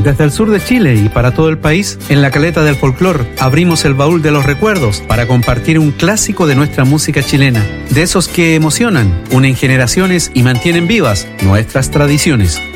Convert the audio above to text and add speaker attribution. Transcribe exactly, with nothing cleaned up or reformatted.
Speaker 1: Desde el sur de Chile y para todo el país, en la Caleta del Folclor, abrimos el baúl de los recuerdos para compartir un clásico de nuestra música chilena, de esos que emocionan, unen generaciones y mantienen vivas nuestras tradiciones.